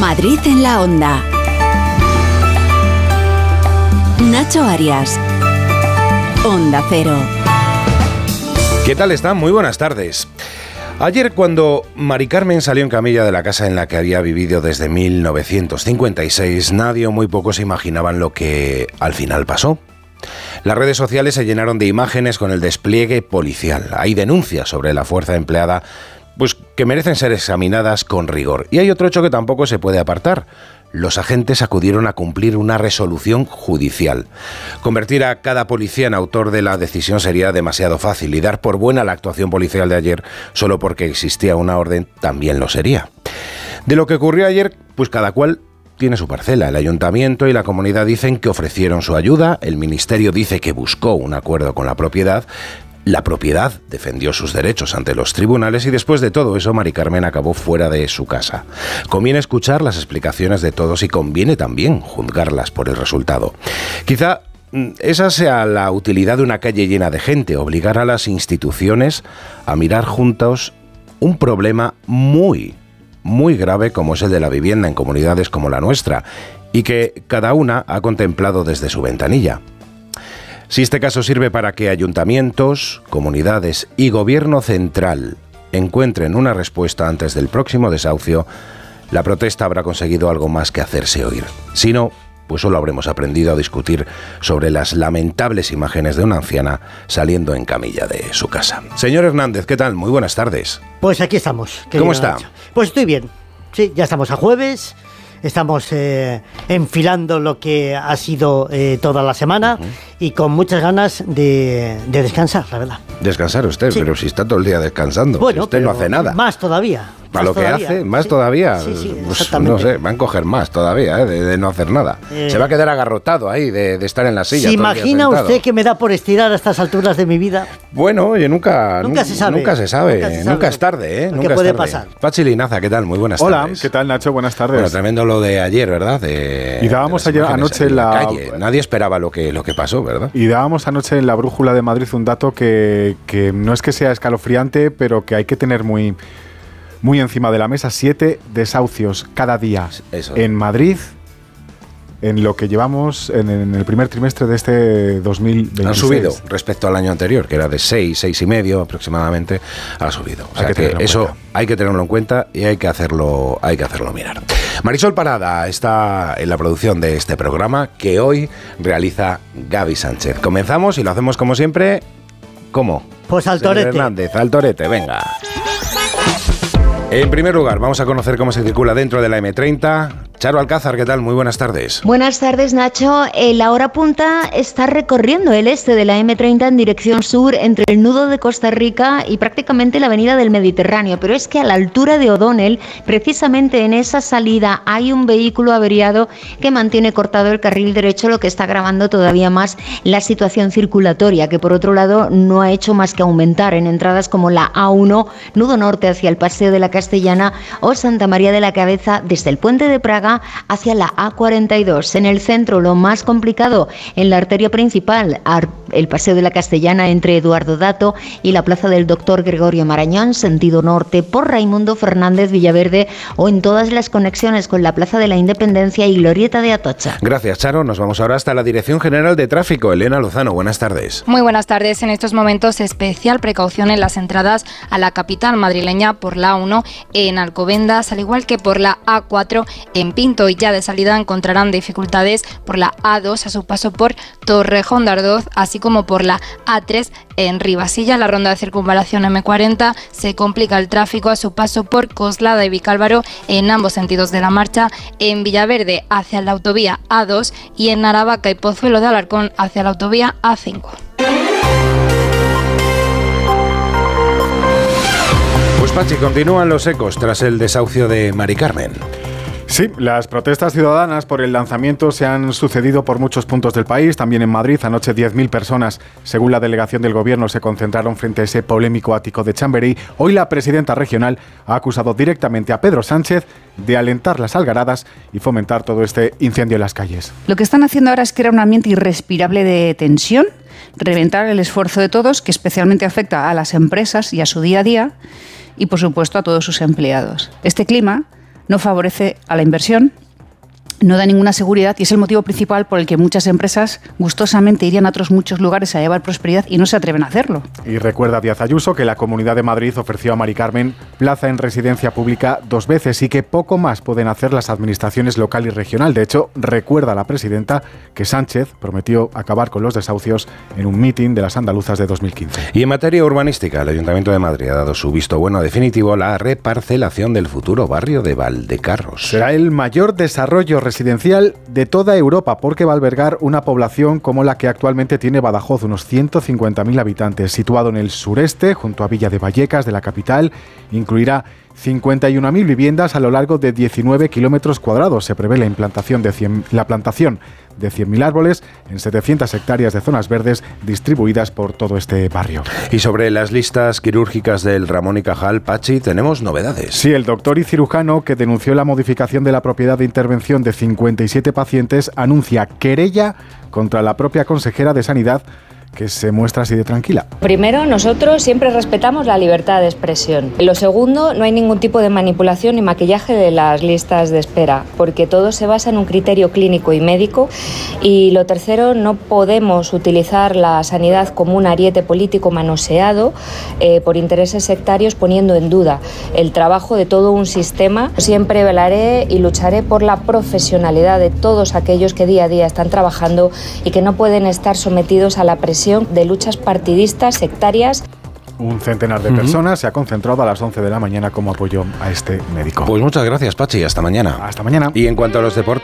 Madrid en la Onda. Nacho Arias. Onda Cero. ¿Qué tal están? Muy buenas tardes. Ayer, cuando Mari Carmen salió en camilla de la casa en la que había vivido desde 1956, nadie o muy pocos imaginaban lo que al final pasó. Las redes sociales se llenaron de imágenes con el despliegue policial. Hay denuncias sobre la fuerza empleada, pues que merecen ser examinadas con rigor. Y hay otro hecho que tampoco se puede apartar. Los agentes acudieron a cumplir una resolución judicial. Convertir a cada policía en autor de la decisión sería demasiado fácil, y dar por buena la actuación policial de ayer solo porque existía una orden también lo sería. De lo que ocurrió ayer, pues cada cual tiene su parcela. El ayuntamiento y la comunidad dicen que ofrecieron su ayuda, el ministerio dice que buscó un acuerdo con la propiedad defendió sus derechos ante los tribunales y después de todo eso Mari Carmen acabó fuera de su casa. Conviene escuchar las explicaciones de todos y conviene también juzgarlas por el resultado. Quizá esa sea la utilidad de una calle llena de gente, obligar a las instituciones a mirar juntos un problema muy grave como es el de la vivienda en comunidades como la nuestra y que cada una ha contemplado desde su ventanilla. Si este caso sirve para que ayuntamientos, comunidades y gobierno central encuentren una respuesta antes del próximo desahucio, la protesta habrá conseguido algo más que hacerse oír. Si no, pues solo habremos aprendido a discutir sobre las lamentables imágenes de una anciana saliendo en camilla de su casa. Señor Hernández, ¿qué tal? Muy buenas tardes. Pues aquí estamos. ¿Cómo está? Pues estoy bien. Sí, ya estamos a jueves. Estamos enfilando lo que ha sido toda la semana y con muchas ganas de descansar, la verdad. ¿Descansar usted? Sí. Pero si está todo el día descansando, bueno, si usted no hace nada. Más todavía. Para lo que hace, más todavía. Sí, pues, exactamente. no sé, va a encoger más todavía, de no hacer nada. Se va a quedar agarrotado ahí de estar en la silla. ¿Se imagina usted que me da por estirar a estas alturas de mi vida? Bueno, oye, nunca se sabe. Nunca es tarde, ¿eh? ¿Qué puede pasar? Pachi Linaza, ¿qué tal? Muy buenas tardes. Hola, ¿qué tal, Nacho? Buenas tardes. Bueno, tremendo lo de ayer, ¿verdad? Y dábamos ayer anoche en la calle. Nadie esperaba lo que pasó, ¿verdad? Y dábamos anoche en la Brújula de Madrid un dato que no es que sea escalofriante, pero que hay que tener muy encima de la mesa. 7 desahucios cada día en Madrid en lo que llevamos en el primer trimestre de este 2026. Han subido respecto al año anterior, que era de 6 y medio aproximadamente, ha subido. O sea que eso hay que tenerlo en cuenta y hay que hacerlo mirar. Marisol Parada está en la producción de este programa que hoy realiza Gaby Sánchez. Comenzamos y lo hacemos como siempre. ¿Cómo? Pues al torete. Hernández, al torete, venga. En primer lugar, vamos a conocer cómo se circula dentro de la M30. Charo Alcázar, ¿qué tal? Muy buenas tardes. Buenas tardes, Nacho. La hora punta está recorriendo el este de la M30 en dirección sur entre el nudo de Costa Rica y prácticamente la avenida del Mediterráneo. Pero es que a la altura de O'Donnell, precisamente en esa salida, hay un vehículo averiado que mantiene cortado el carril derecho, lo que está agravando todavía más la situación circulatoria, que por otro lado no ha hecho más que aumentar en entradas como la A1, nudo norte hacia el Paseo de la Castellana o Santa María de la Cabeza desde el Puente de Praga hacia la A42. En el centro, lo más complicado en la arteria principal, el Paseo de la Castellana entre Eduardo Dato y la Plaza del Doctor Gregorio Marañón, sentido norte, por Raimundo Fernández Villaverde o en todas las conexiones con la Plaza de la Independencia y Glorieta de Atocha. Gracias, Charo. Nos vamos ahora hasta la Dirección General de Tráfico. Elena Lozano, buenas tardes. Muy buenas tardes. En estos momentos, especial precaución en las entradas a la capital madrileña por la A1 en Alcobendas, al igual que por la A4 en Pinto, y ya de salida encontrarán dificultades por la A2 a su paso por Torrejón de Ardoz, así como por la A3 en Ribasilla. La ronda de circunvalación M40 se complica el tráfico a su paso por Coslada y Vicálvaro en ambos sentidos de la marcha, en Villaverde hacia la autovía A2 y en Aravaca y Pozuelo de Alarcón hacia la autovía A5. Pues Pachi, continúan los ecos tras el desahucio de Mari Carmen. Sí, las protestas ciudadanas por el lanzamiento se han sucedido por muchos puntos del país. También en Madrid, anoche 10.000 personas, según la delegación del Gobierno, se concentraron frente a ese polémico ático de Chamberí. Hoy la presidenta regional ha acusado directamente a Pedro Sánchez de alentar las algaradas y fomentar todo este incendio en las calles. Lo que están haciendo ahora es crear un ambiente irrespirable de tensión, reventar el esfuerzo de todos, que especialmente afecta a las empresas y a su día a día, y por supuesto a todos sus empleados. Este clima no favorece a la inversión, no da ninguna seguridad y es el motivo principal por el que muchas empresas gustosamente irían a otros muchos lugares a llevar prosperidad y no se atreven a hacerlo. Y recuerda Díaz Ayuso que la Comunidad de Madrid ofreció a Mari Carmen plaza en residencia pública 2 veces y que poco más pueden hacer las administraciones local y regional. De hecho, recuerda la presidenta que Sánchez prometió acabar con los desahucios en un mitin de las andaluzas de 2015. Y en materia urbanística, el Ayuntamiento de Madrid ha dado su visto bueno definitivo a la reparcelación del futuro barrio de Valdecarros. Será el mayor desarrollo residencial de toda Europa porque va a albergar una población como la que actualmente tiene Badajoz, unos 150.000 habitantes, situado en el sureste, junto a Villa de Vallecas, de la capital. Incluirá 51.000 viviendas a lo largo de 19 kilómetros cuadrados. Se prevé la plantación de 100.000 árboles en 700 hectáreas de zonas verdes distribuidas por todo este barrio. Y sobre las listas quirúrgicas del Ramón y Cajal, Pachi, tenemos novedades. Sí, el doctor y cirujano que denunció la modificación de la propiedad de intervención de 57 pacientes anuncia querella contra la propia consejera de Sanidad, que se muestra así de tranquila. Primero, nosotros siempre respetamos la libertad de expresión. Lo segundo, no hay ningún tipo de manipulación ni maquillaje de las listas de espera, porque todo se basa en un criterio clínico y médico. Y lo tercero, no podemos utilizar la sanidad como un ariete político manoseado por intereses sectarios, poniendo en duda el trabajo de todo un sistema. Siempre velaré y lucharé por la profesionalidad de todos aquellos que día a día están trabajando y que no pueden estar sometidos a la presión de luchas partidistas, sectarias. Un centenar de personas se ha concentrado a las 11 de la mañana como apoyo a este médico. Pues muchas gracias, Pachi. Hasta mañana. Hasta mañana. Y en cuanto a los deportes,